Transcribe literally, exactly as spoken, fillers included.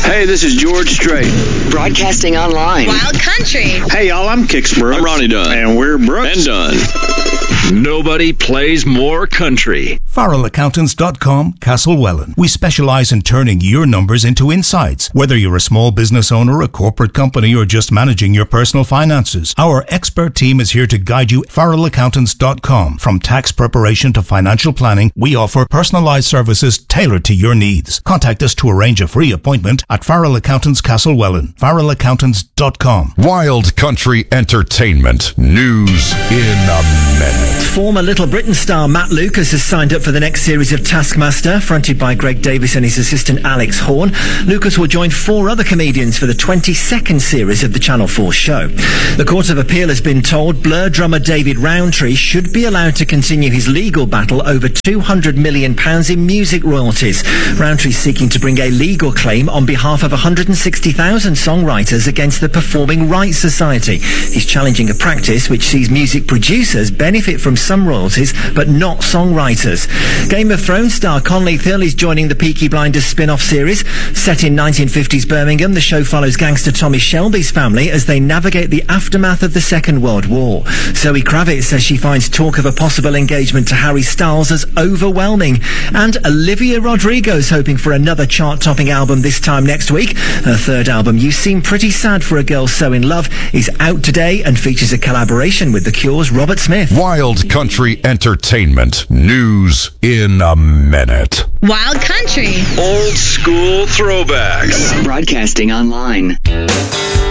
Hey, this is George Strait. Broadcasting online. Wild Country. Hey, y'all, I'm Kix Brooks. I'm Ronnie Dunn. And we're Brooks. And Dunn. Nobody plays more country. Farrell Accountants dot com, Castlewellan. We specialize in turning your numbers into insights. Whether you're a small business owner, a corporate company, or just managing your personal finances, our expert team is here to guide you. Farrell Accountants dot com. From tax preparation to financial planning, we offer personalized services tailored to your needs. Contact us to arrange a free appointment at Farrell Accountants Castlewellan. Farrell Accountants dot com. Wild Country Entertainment. News in a minute. Former Little Britain star Matt Lucas has signed up for the next series of Taskmaster, fronted by Greg Davis and his assistant Alex Horn. Lucas will join four other comedians for the twenty-second series of the Channel four show. The Court of Appeal has been told Blur drummer David Rowntree should be allowed to continue his legal battle over two hundred million pounds in music royalties. Rowntree is seeking to bring a legal claim on behalf of one hundred sixty thousand songwriters against the Performing Rights Society. He's challenging a practice which sees music producers benefit from some royalties but not songwriters. Game of Thrones star Conley Thill is joining the Peaky Blinders spin-off series. Set in nineteen fifties Birmingham, the show follows gangster Tommy Shelby's family as they navigate the aftermath of the Second World War. Zoe Kravitz says she finds talk of a possible engagement to Harry Styles as overwhelming. And Olivia Rodrigo is hoping for another chart-topping album this time next week. Her third album, You Seem Pretty Sad for a Girl So in Love, is out today and features a collaboration with The Cure's Robert Smith. Wild Country Entertainment. News in a minute. Wild Country. Old school throwbacks. Broadcasting online.